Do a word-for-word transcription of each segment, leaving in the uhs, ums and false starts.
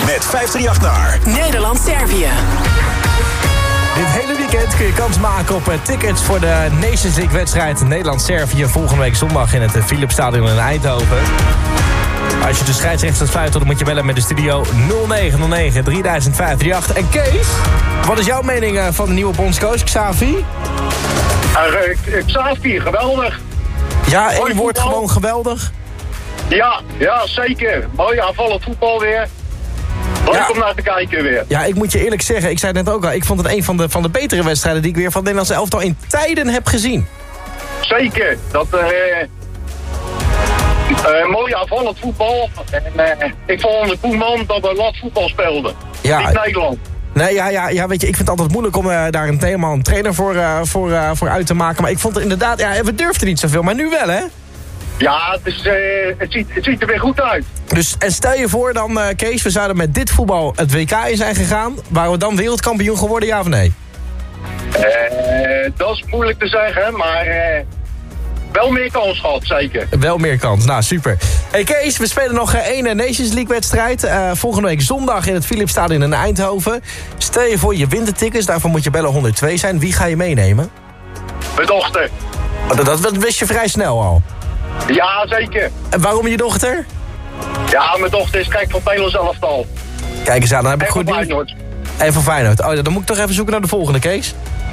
met vijf drie acht naar Nederland-Servië. Dit hele weekend kun je kans maken op uh, tickets voor de Nations League-wedstrijd Nederland-Servië volgende week zondag in het uh, Philipsstadion in Eindhoven. Als je de scheidsrechter sluit, dan moet je bellen met de studio nul negen nul negen drie vijf drie acht. En Kees, wat is jouw mening uh, van de nieuwe bondscoach Xavi? Uh, Xavi, geweldig. Ja, één Mooi woord voetbal. gewoon geweldig. Ja, ja, zeker. Mooi aanvallend voetbal weer. Leuk Ja. om naar te kijken weer. Ja, ik moet je eerlijk zeggen, ik zei het net ook al, ik vond het een van de, van de betere wedstrijden die ik weer van het Nederlandse elftal in tijden heb gezien. Zeker. Dat, uh, uh, mooi aanvallend voetbal. En uh, ik vond onder Koeman dat we lat voetbal speelden. Ja. Niet Nederland. Nee, ja, ja, ja, weet je, ik vind het altijd moeilijk om uh, daar een, helemaal een trainer voor, uh, voor, uh, voor uit te maken. Maar ik vond het inderdaad, ja, we durfden niet zoveel, maar nu wel, hè? Ja, het, is, uh, het, ziet, het ziet er weer goed uit. Dus, en stel je voor dan, uh, Kees, we zouden met dit voetbal het W K in zijn gegaan. Waren we dan wereldkampioen geworden, ja of nee? Uh, dat is moeilijk te zeggen, maar uh, wel meer kans gehad, zeker. Wel meer kans, nou super. Hey Kees, we spelen nog uh, één uh, Nations League wedstrijd. Uh, volgende week zondag in het Philipsstadion in Eindhoven. Stel je voor, je wint de tickets, daarvoor moet je bellen honderdtwee zijn. Wie ga je meenemen? Mijn dochter. Oh, dat, dat wist je vrij snel al. Ja, zeker. En waarom je dochter? Ja, mijn dochter is kijk van het Nederlands elftal. Kijk eens aan, dan heb ik En goed van nieuws. Feyenoord. En van Feyenoord. Oh, ja, dan moet ik toch even zoeken naar de volgende, Kees.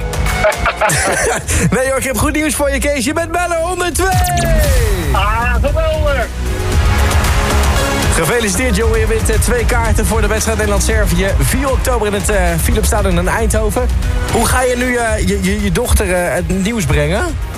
Nee hoor, ik heb goed nieuws voor je, Kees. Je bent bellen honderdtwee! Ah, geweldig. Gefeliciteerd, jongen. Je wint uh, twee kaarten voor de wedstrijd Nederland-Servië. vier oktober in het uh, Philipsstadion in Eindhoven. Hoe ga je nu uh, je, je, je dochter uh, het nieuws brengen?